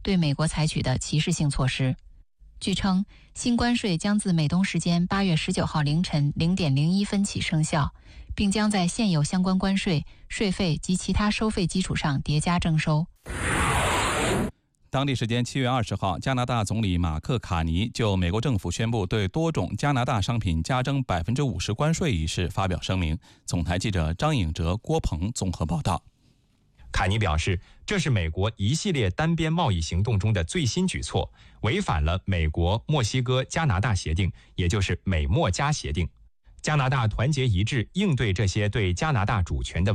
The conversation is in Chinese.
对美国采取的歧视性措施。据称，新关税将自美东时间8月19号凌晨0点01分起生效，并将在现有相关关税、税费及其他收费基础上叠加征收。 当地时间7月20号，加拿大总理马克·卡尼就美国政府宣布对多种加拿大商品加征50%关税一事发表声明。总台记者张颖哲、郭鹏综合报道。 卡尼表示，这是美国一系列单边贸易行动中的最新举措，违反了美国、墨西哥、加拿大协定，也就是美墨加协定。加拿大团结一致应对这些对加拿大主权的